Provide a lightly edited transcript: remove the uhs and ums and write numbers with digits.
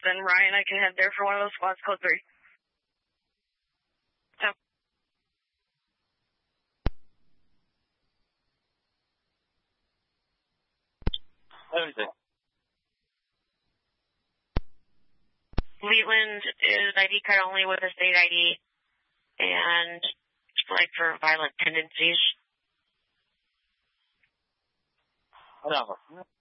then Ryan, I can head there for one of those squads, code 3. So. Everything. Wheatland is ID card only with a state ID and flag for violent tendencies. Whatever.